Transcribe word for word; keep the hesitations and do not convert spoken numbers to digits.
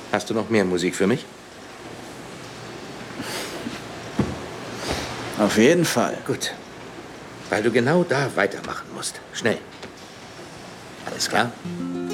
Hast du noch mehr Musik für mich? Auf jeden Fall. Gut. Weil du genau da weitermachen musst. Schnell. Alles klar.